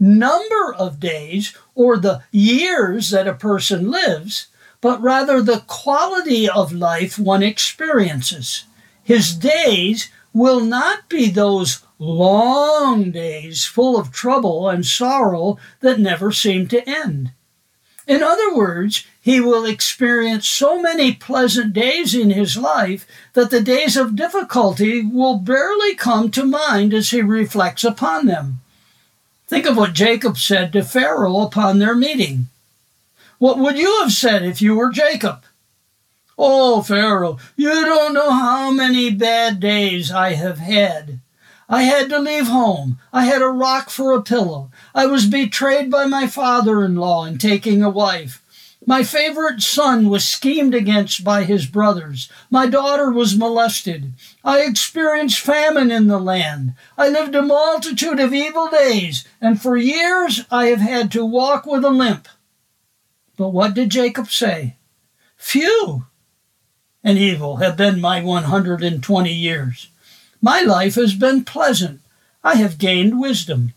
number of days or the years that a person lives, but rather the quality of life one experiences. His days will not be those long days full of trouble and sorrow that never seem to end. In other words, he will experience so many pleasant days in his life that the days of difficulty will barely come to mind as he reflects upon them. Think of what Jacob said to Pharaoh upon their meeting. What would you have said if you were Jacob? "Oh, Pharaoh, you don't know how many bad days I have had. I had to leave home. I had a rock for a pillow. I was betrayed by my father-in-law in taking a wife. My favorite son was schemed against by his brothers. My daughter was molested. I experienced famine in the land. I lived a multitude of evil days, and for years I have had to walk with a limp." But what did Jacob say? "Few and evil have been my 120 years. My life has been pleasant. I have gained wisdom."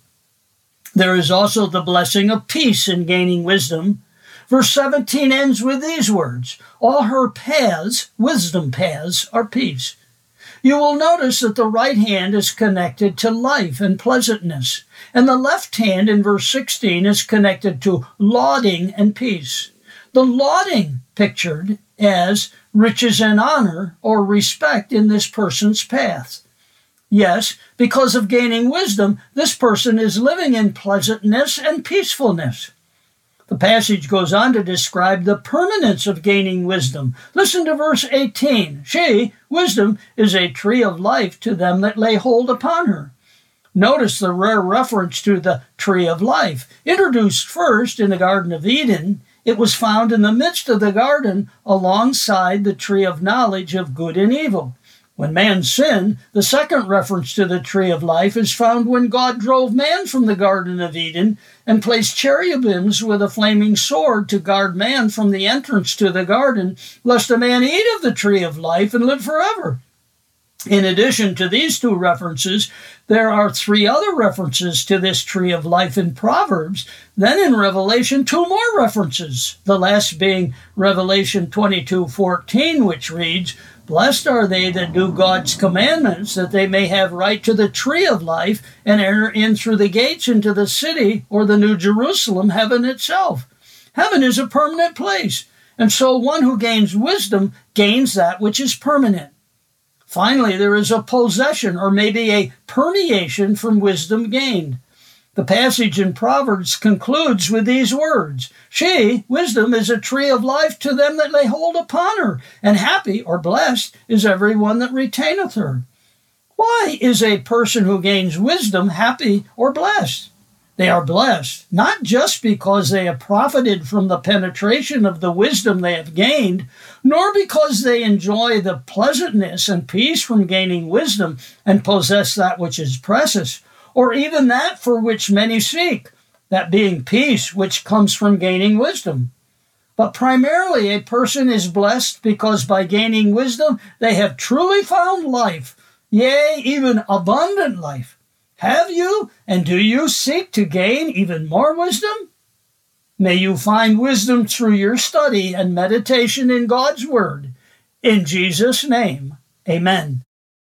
There is also the blessing of peace in gaining wisdom. Verse 17 ends with these words, "All her paths, wisdom paths, are peace." You will notice that the right hand is connected to life and pleasantness, and the left hand in verse 16 is connected to lauding and peace. The lauding pictured as riches and honor or respect in this person's path. Yes, because of gaining wisdom, this person is living in pleasantness and peacefulness. The passage goes on to describe the permanence of gaining wisdom. Listen to verse 18. "She, wisdom, is a tree of life to them that lay hold upon her." Notice the rare reference to the tree of life. Introduced first in the Garden of Eden, it was found in the midst of the garden alongside the tree of knowledge of good and evil. When man sinned, the second reference to the tree of life is found when God drove man from the Garden of Eden and placed cherubims with a flaming sword to guard man from the entrance to the garden, lest a man eat of the tree of life and live forever. In addition to these two references, there are three other references to this tree of life in Proverbs. Then in Revelation, two more references, the last being Revelation 22:14, which reads, "Blessed are they that do God's commandments, that they may have right to the tree of life and enter in through the gates into the city," or the New Jerusalem, heaven itself. Heaven is a permanent place, and so one who gains wisdom gains that which is permanent. Finally, there is a possession, or maybe a permeation from wisdom gained. The passage in Proverbs concludes with these words, "She, wisdom, is a tree of life to them that lay hold upon her, and happy or blessed is every one that retaineth her." Why is a person who gains wisdom happy or blessed? They are blessed, not just because they have profited from the penetration of the wisdom they have gained, nor because they enjoy the pleasantness and peace from gaining wisdom and possess that which is precious, or even that for which many seek, that being peace which comes from gaining wisdom. But primarily a person is blessed because by gaining wisdom they have truly found life, yea, even abundant life. Have you, and do you seek to gain even more wisdom? May you find wisdom through your study and meditation in God's Word. In Jesus' name, amen.